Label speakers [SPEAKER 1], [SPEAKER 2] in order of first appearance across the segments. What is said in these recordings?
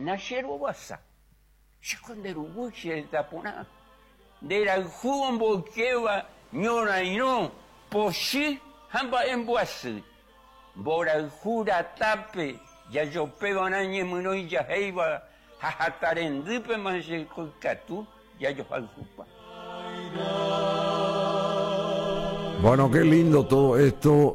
[SPEAKER 1] Nashero wasa. Shikonderu buche tapuna. De la jumbo kewa nyora ino poshi hamba embuasi. Bora jura tape ya yo pego nanye muno ya heiba hahatarendipe manche katu ya yo haljupa.
[SPEAKER 2] Bueno, qué lindo todo esto.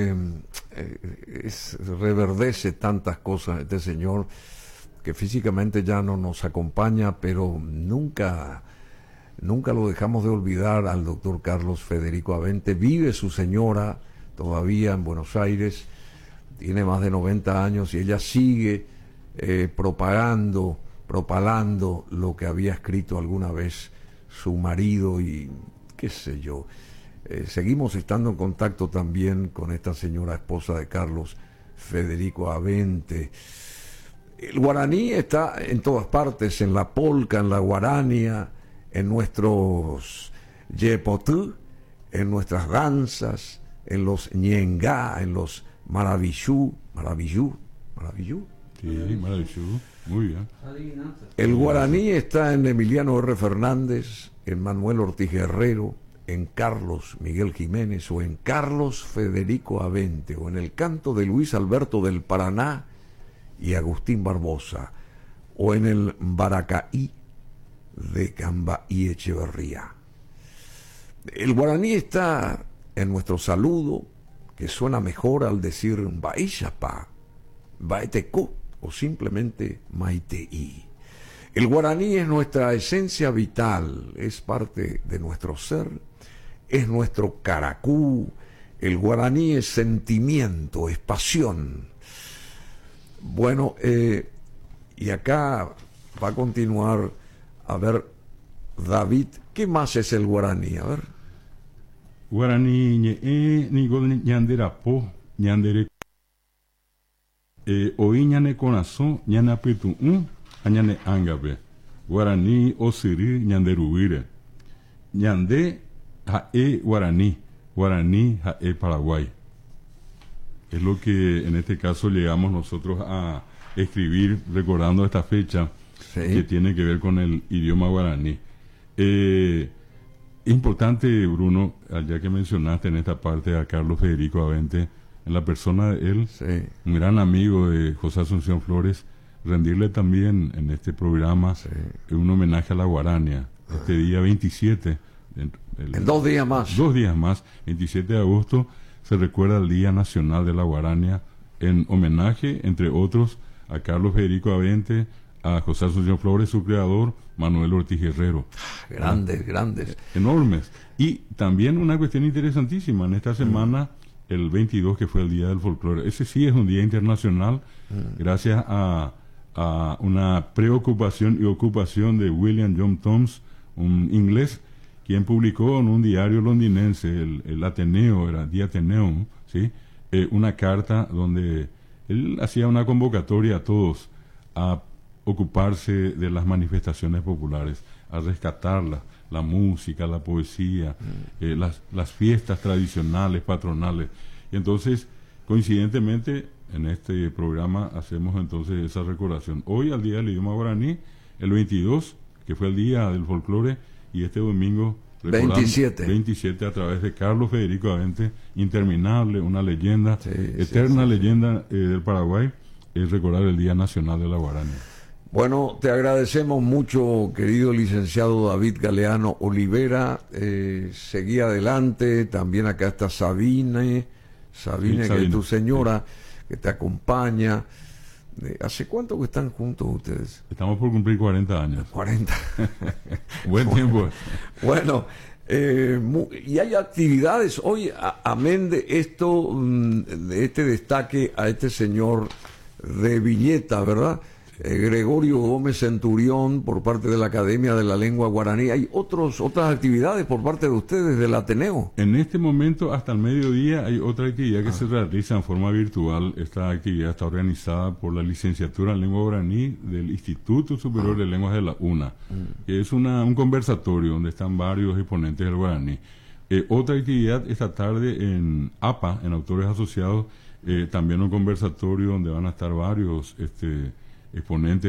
[SPEAKER 2] Reverdece tantas cosas este señor que físicamente ya no nos acompaña, pero nunca lo dejamos de olvidar al doctor Carlos Federico Avente. Vive su señora todavía en Buenos Aires, tiene más de 90 años y ella sigue propalando lo que había escrito alguna vez su marido y qué sé yo. Seguimos estando en contacto también con esta señora esposa de Carlos Federico Avente. El guaraní está en todas partes, en la polca, en la guarania, en nuestros yepotú, en nuestras danzas, en los ñengá, en los maravillú.
[SPEAKER 3] Sí, maravillú, muy bien.
[SPEAKER 2] El guaraní está en Emiliano R. Fernández, en Manuel Ortiz Guerrero, en Carlos Miguel Jiménez o en Carlos Federico Avente o en el canto de Luis Alberto del Paraná y Agustín Barbosa o en el Baracaí de Cambaí Echeverría. El guaraní está en nuestro saludo, que suena mejor al decir Baishapa, Baeteco o simplemente Maiteí. El guaraní es nuestra esencia vital, es parte de nuestro ser, es nuestro caracú. El guaraní es sentimiento, es pasión. Bueno, y acá va a continuar, a ver, David, ¿qué más es el guaraní? A ver.
[SPEAKER 3] Guaraní ni gol ñandera po ñandere oí ñane corazón ñane apetu añane angabe guaraní osiri ñanderuire ñande jae guaraní jae Paraguay. Es lo que en este caso llegamos nosotros a escribir recordando esta fecha, sí, que tiene que ver con el idioma guaraní. Importante, Bruno, ya que mencionaste en esta parte a Carlos Federico Avente, en la persona de él, sí, un gran amigo de José Asunción Flores, rendirle también en este programa, sí, un homenaje a la guarania. Este día 27,
[SPEAKER 2] en 2 días más.
[SPEAKER 3] 2 días más, 27 de agosto, se recuerda el Día Nacional de la Guarania, en homenaje, entre otros, a Carlos Federico Avente, a José Asunción Flores, su creador, Manuel Ortiz Guerrero.
[SPEAKER 2] Grandes.
[SPEAKER 3] Enormes. Y también una cuestión interesantísima, en esta semana, el 22, que fue el Día del Folclore. Ese sí es un día internacional, gracias a una preocupación y ocupación de William John Thoms, un inglés, quien publicó en un diario londinense, el Ateneo, era The Athenaeum, ¿sí? Una carta donde él hacía una convocatoria a todos a ocuparse de las manifestaciones populares, a rescatarlas, la música, la poesía, las fiestas tradicionales, patronales. Y entonces, coincidentemente, en este programa hacemos entonces esa recordación. Hoy, al Día del Idioma Guaraní, el 22, que fue el Día del Folclore, y este domingo 27 a través de Carlos Federico Avente, interminable, una leyenda, eterna leyenda del Paraguay, es recordar el Día Nacional de la Guarania.
[SPEAKER 2] Bueno, te agradecemos mucho, querido licenciado David Galeano Olivera. Seguí adelante. También acá está Sabine, que es tu señora, que te acompaña. ¿Hace cuánto que están juntos ustedes?
[SPEAKER 3] Estamos por cumplir 40 años.
[SPEAKER 2] 40.
[SPEAKER 3] Buen tiempo.
[SPEAKER 2] Bueno, y hay actividades hoy, amén de esto, de este destaque a este señor de Viñeta, ¿verdad? Gregorio Gómez Centurión, por parte de la Academia de la Lengua Guaraní. ¿Hay otras actividades por parte de ustedes del Ateneo?
[SPEAKER 3] En este momento, hasta el mediodía, hay otra actividad que se realiza en forma virtual. Esta actividad está organizada por la Licenciatura en Lengua Guaraní del Instituto Superior de Lenguas de la UNA, que es un conversatorio donde están varios exponentes del guaraní. Otra actividad esta tarde en APA, en Autores Asociados, también un conversatorio donde van a estar varios exponentes